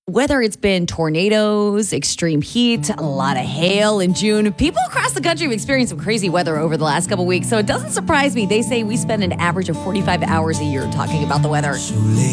Whether it's been tornadoes, extreme heat, a lot of hail in June, people across the country have experienced some crazy weather over the last couple weeks. So it doesn't surprise me. They say we spend an average of 45 hours a year talking about the weather.